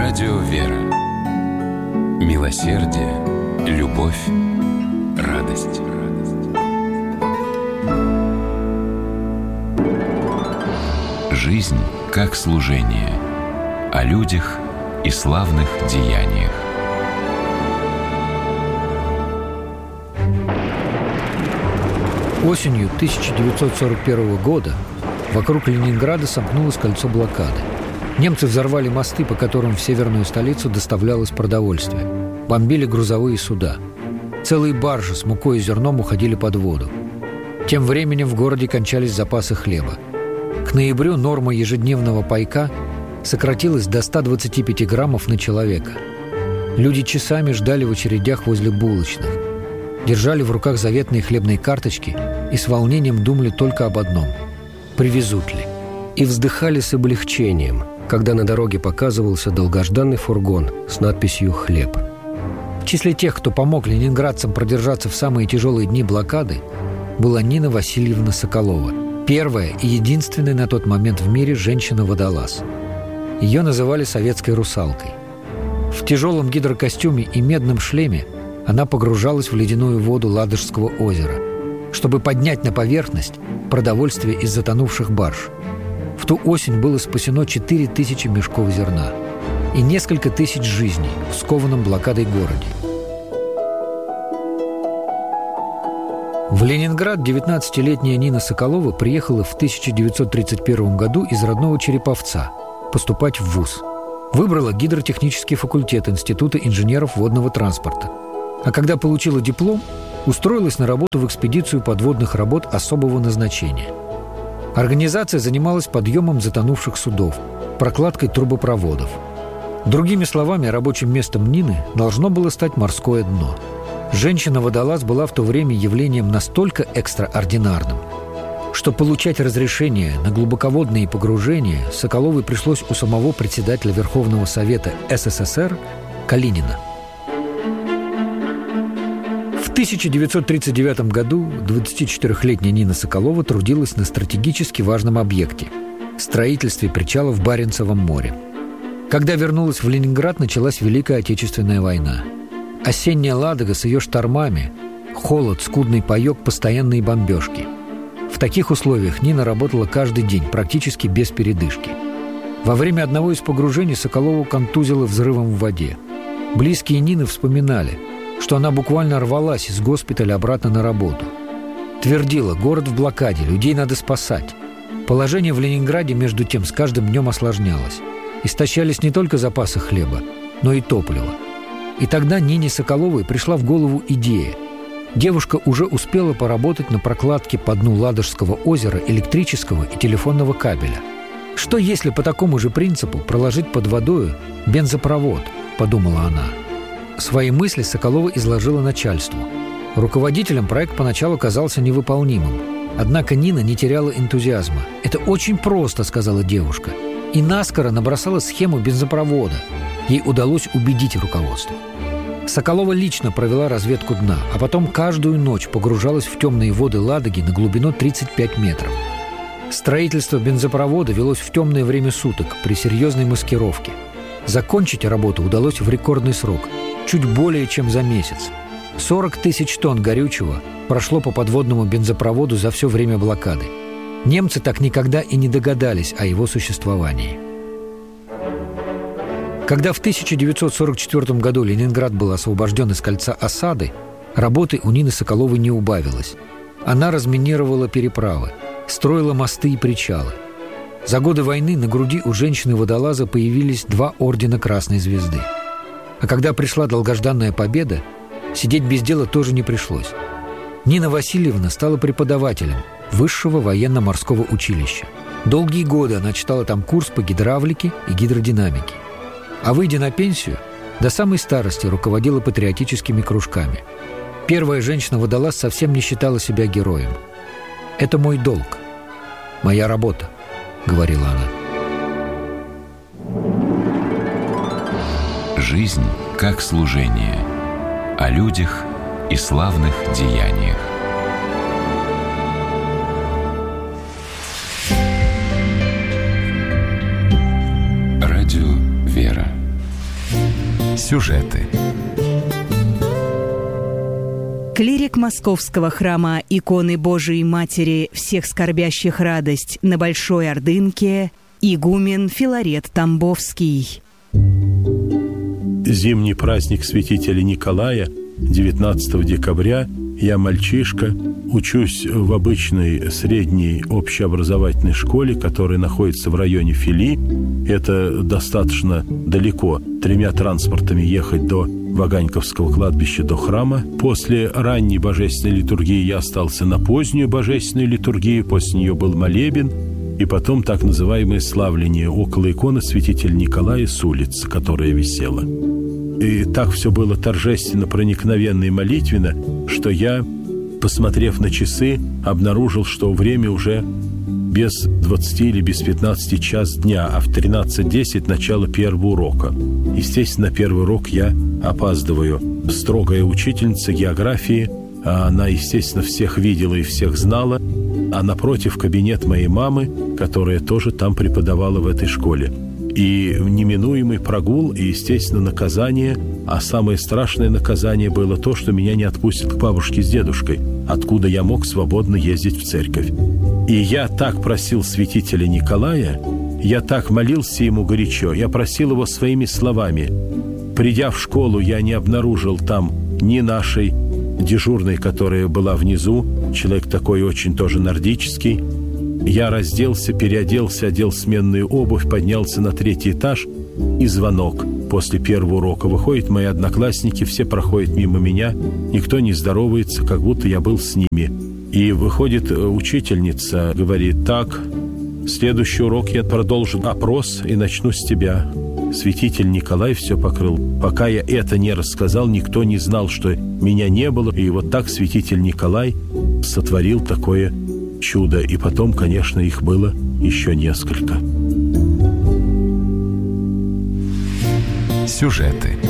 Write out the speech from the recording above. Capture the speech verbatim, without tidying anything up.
Радио «Вера». Милосердие, любовь, радость. Жизнь как служение. О людях и славных деяниях. Осенью тысяча девятьсот сорок первого года вокруг Ленинграда сомкнулось кольцо блокады. Немцы взорвали мосты, по которым в северную столицу доставлялось продовольствие. Бомбили грузовые суда. Целые баржи с мукой и зерном уходили под воду. Тем временем в городе кончались запасы хлеба. К ноябрю норма ежедневного пайка сократилась до ста двадцати пяти граммов на человека. Люди часами ждали в очередях возле булочных, держали в руках заветные хлебные карточки и с волнением думали только об одном – привезут ли. И вздыхали с облегчением, когда на дороге показывался долгожданный фургон с надписью «Хлеб». В числе тех, кто помог ленинградцам продержаться в самые тяжелые дни блокады, была Нина Васильевна Соколова, первая и единственная на тот момент в мире женщина-водолаз. Ее называли советской русалкой. В тяжелом гидрокостюме и медном шлеме она погружалась в ледяную воду Ладожского озера, чтобы поднять на поверхность продовольствие из затонувших барж. В ту осень было спасено четыре тысячи мешков зерна и несколько тысяч жизней в скованном блокадой городе. В Ленинград девятнадцатилетняя Нина Соколова приехала в тысяча девятьсот тридцать первом году из родного Череповца поступать в вуз. Выбрала гидротехнический факультет Института инженеров водного транспорта. А когда получила диплом, устроилась на работу в экспедицию подводных работ особого назначения. Организация занималась подъемом затонувших судов, прокладкой трубопроводов. Другими словами, рабочим местом Нины должно было стать морское дно. Женщина-водолаз была в то время явлением настолько экстраординарным, что получать разрешение на глубоководные погружения Соколовой пришлось у самого председателя Верховного Совета СССР Калинина. В тысяча девятьсот тридцать девятом году двадцатичетырёхлетняя Нина Соколова трудилась на стратегически важном объекте – строительстве причала в Баренцевом море. Когда вернулась в Ленинград, началась Великая Отечественная война. Осенняя Ладога с ее штормами, холод, скудный паёк, постоянные бомбежки. В таких условиях Нина работала каждый день, практически без передышки. Во время одного из погружений Соколову контузило взрывом в воде. Близкие Нины вспоминали, что она буквально рвалась из госпиталя обратно на работу. Твердила: город в блокаде, людей надо спасать. Положение в Ленинграде, между тем, с каждым днем осложнялось. Истощались не только запасы хлеба, но и топлива. И тогда Нине Соколовой пришла в голову идея. Девушка уже успела поработать на прокладке по дну Ладожского озера электрического и телефонного кабеля. Что если по такому же принципу проложить под водою бензопровод, подумала она. Свои мысли Соколова изложила начальству. Руководителям проект поначалу казался невыполнимым. Однако Нина не теряла энтузиазма. «Это очень просто», — сказала девушка. И наскоро набросала схему бензопровода. Ей удалось убедить руководство. Соколова лично провела разведку дна, а потом каждую ночь погружалась в темные воды Ладоги на глубину тридцать пять метров. Строительство бензопровода велось в темное время суток при серьезной маскировке. Закончить работу удалось в рекордный срок – чуть более чем за месяц. сорок тысяч тонн горючего прошло по подводному бензопроводу за все время блокады. Немцы так никогда и не догадались о его существовании. Когда в тысяча девятьсот сорок четвёртом году Ленинград был освобожден из кольца осады, работы у Нины Соколовой не убавилось. Она разминировала переправы, строила мосты и причалы. За годы войны на груди у женщины-водолаза появились два ордена Красной Звезды. А когда пришла долгожданная победа, сидеть без дела тоже не пришлось. Нина Васильевна стала преподавателем Высшего военно-морского училища. Долгие годы она читала там курс по гидравлике и гидродинамике. А выйдя на пенсию, до самой старости руководила патриотическими кружками. Первая женщина-водолаз совсем не считала себя героем. «Это мой долг, моя работа», — говорила она. Жизнь как служение. О людях и славных деяниях. Радио «Вера». Сюжеты. Клирик Московского храма иконы Божией Матери всех скорбящих радость на Большой Ордынке, игумен Филарет Тамбовский. Зимний праздник святителя Николая, девятнадцатого декабря. Я мальчишка, учусь в обычной средней общеобразовательной школе, которая находится в районе Фили. Это достаточно далеко, тремя транспортами ехать до Ваганьковского кладбища, до храма. После ранней божественной литургии я остался на позднюю божественную литургию, после нее был молебен, и потом так называемое славление около иконы святителя Николая с улицы, которая висела. И так все было торжественно, проникновенно и молитвенно, что я, посмотрев на часы, обнаружил, что время уже без двадцати или без пятнадцати час дня, а в тринадцать десять начало первого урока. Естественно, на первый урок я опаздываю. Строгая учительница географии, она, естественно, всех видела и всех знала, а напротив кабинет моей мамы, которая тоже там преподавала в этой школе. И неминуемый прогул, и, естественно, наказание. А самое страшное наказание было то, что меня не отпустят к бабушке с дедушкой, откуда я мог свободно ездить в церковь. И я так просил святителя Николая, я так молился ему горячо, я просил его своими словами. Придя в школу, я не обнаружил там ни нашей дежурной, которая была внизу, человек такой очень тоже нордический. Я разделся, переоделся, одел сменную обувь, поднялся на третий этаж, и звонок. После первого урока выходят мои одноклассники, все проходят мимо меня, никто не здоровается, как будто я был с ними. И выходит учительница, говорит: так, следующий урок я продолжу опрос и начну с тебя. Святитель Николай все покрыл. Пока я это не рассказал, никто не знал, что меня не было. И вот так святитель Николай сотворил такое чудо. И потом, конечно, их было еще несколько. Сюжеты.